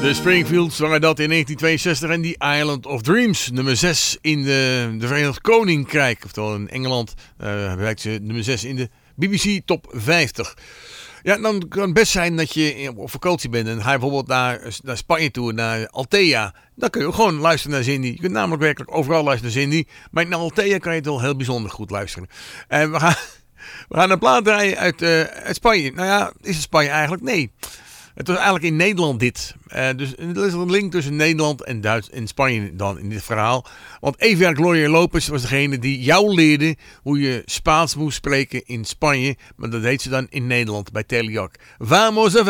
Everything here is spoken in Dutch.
De Springfields waren dat in 1962 en die Island of Dreams, nummer 6 in de Verenigd Koninkrijk. Oftewel in Engeland bereikt ze nummer 6 in de BBC Top 50. Ja, dan kan het best zijn dat je op vakantie bent en ga je bijvoorbeeld naar Spanje toe, naar Altea. Dan kun je ook gewoon luisteren naar Cindy. Je kunt namelijk werkelijk overal luisteren naar Cindy. Maar naar Altea kan je het wel heel bijzonder goed luisteren. En we gaan een plaat draaien uit Spanje. Nou ja, is het Spanje eigenlijk? Nee. Het was eigenlijk in Nederland dit. Dus er is een link tussen Nederland en Spanje dan in dit verhaal. Want Eva Gloria Lopez was degene die jou leerde hoe je Spaans moest spreken in Spanje. Maar dat deed ze dan in Nederland bij Telejak. Vamos a ver.